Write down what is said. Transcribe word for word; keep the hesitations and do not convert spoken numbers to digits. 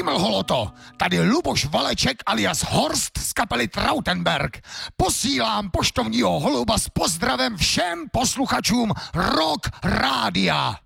Ahoj mlholoto, tady Luboš Valeček alias Horst z kapely Trautenberg. Posílám poštovního holuba s pozdravem všem posluchačům Rock Rádia.